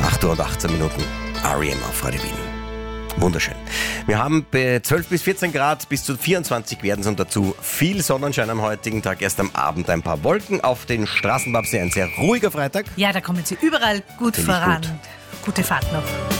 8 Uhr und 18 Minuten. R.E.M. auf Radio Wien. Wunderschön. Wir haben 12 bis 14 Grad, bis zu 24 werden es und dazu viel Sonnenschein am heutigen Tag. Erst am Abend ein paar Wolken auf den Straßen. Ein sehr ruhiger Freitag. Ja, da kommen Sie überall gut voran. Gute Fahrt noch.